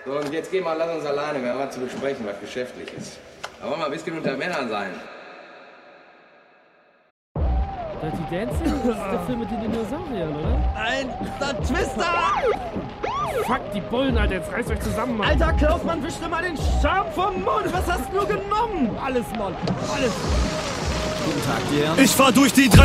So, und jetzt geh mal, lass uns alleine. Wir haben was zu besprechen, was Geschäftliches. Aber wollen wir ein bisschen unter Männern sein. Dirty Dancing? Das ist der Film mit den Dinosauriern, oder? Nein, der Twister! Fuck, die Bullen, Alter, jetzt reißt euch zusammen, Mann. Alter Kaufmann, wisch dir mal den Schaum vom Mund! Was hast du genommen? Alles, Mann, alles. Guten Tag dir. Ich fahr durch die